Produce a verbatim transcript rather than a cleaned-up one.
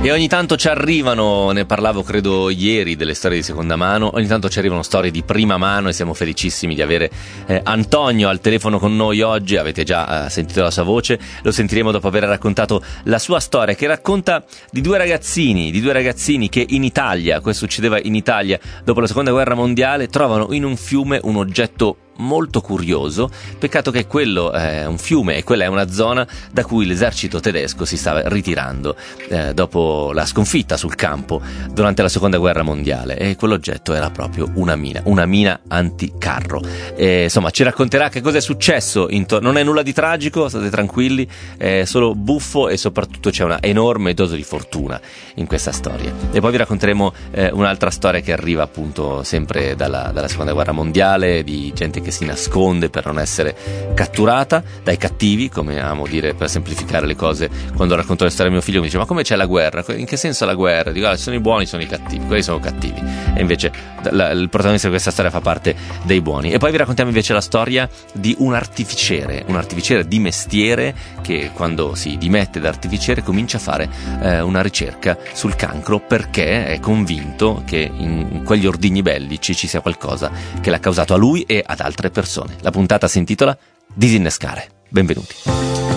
E ogni tanto ci arrivano, ne parlavo credo ieri delle storie di seconda mano, ogni tanto ci arrivano storie di prima mano e siamo felicissimi di avere eh, Antonio al telefono con noi oggi. Avete già eh, sentito la sua voce, lo sentiremo dopo aver raccontato la sua storia, che racconta di due ragazzini, di due ragazzini che in Italia, questo succedeva in Italia dopo la seconda guerra mondiale, trovano in un fiume un oggetto molto curioso. Peccato che quello è un fiume e quella è una zona da cui l'esercito tedesco si stava ritirando eh, dopo la sconfitta sul campo durante la seconda guerra mondiale, e quell'oggetto era proprio una mina, una mina anticarro. E, insomma, ci racconterà che cosa è successo intorno. Non è nulla di tragico, state tranquilli, è solo buffo e soprattutto c'è una enorme dose di fortuna in questa storia. E poi vi racconteremo eh, un'altra storia che arriva appunto sempre dalla, dalla seconda guerra mondiale, di gente che si nasconde per non essere catturata dai cattivi, come amo dire per semplificare le cose. Quando racconto le storie a mio figlio mi dice: ma come c'è la guerra? In che senso la guerra? Dico: ah, sono i buoni, sono i cattivi, quelli sono cattivi. E invece la, il protagonista di questa storia fa parte dei buoni. E poi vi raccontiamo invece la storia di un artificiere, un artificiere di mestiere che quando si dimette da artificiere comincia a fare eh, una ricerca sul cancro, perché è convinto che in quegli ordigni bellici ci sia qualcosa che l'ha causato a lui e ad altre persone. La puntata si intitola Disinnescare. Benvenuti.